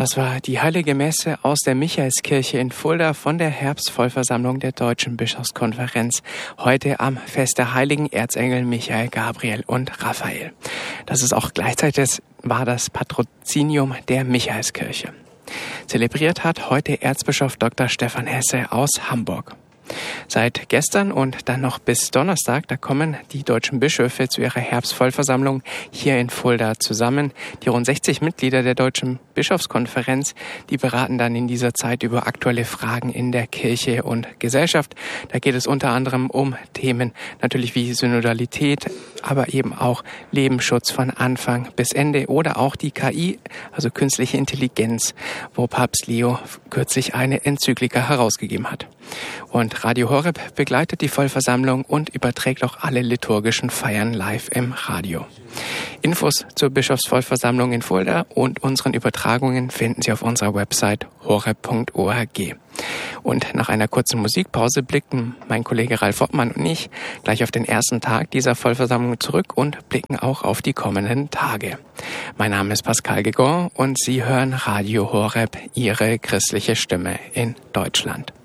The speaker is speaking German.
Das war die Heilige Messe aus der Michaelskirche in Fulda von der Herbstvollversammlung der Deutschen Bischofskonferenz. Heute am Fest der Heiligen Erzengel Michael, Gabriel und Raphael. Das ist auch gleichzeitig war das Patrozinium der Michaelskirche. Zelebriert hat heute Erzbischof Dr. Stefan Hesse aus Hamburg. Seit gestern und dann noch bis Donnerstag, da kommen die deutschen Bischöfe zu ihrer Herbstvollversammlung hier in Fulda zusammen. Die rund 60 Mitglieder der Deutschen Bischofskonferenz, die beraten dann in dieser Zeit über aktuelle Fragen in der Kirche und Gesellschaft. Da geht es unter anderem um Themen natürlich wie Synodalität, aber eben auch Lebensschutz von Anfang bis Ende oder auch die KI, also künstliche Intelligenz, wo Papst Leo kürzlich eine Enzyklika herausgegeben hat. Und Radio Horeb begleitet die Vollversammlung und überträgt auch alle liturgischen Feiern live im Radio. Infos zur Bischofsvollversammlung in Fulda und unseren Übertragungen finden Sie auf unserer Website horeb.org. Und nach einer kurzen Musikpause blicken mein Kollege Ralf Oppmann und ich gleich auf den ersten Tag dieser Vollversammlung zurück und blicken auch auf die kommenden Tage. Mein Name ist Pascal Gegon und Sie hören Radio Horeb, Ihre christliche Stimme in Deutschland.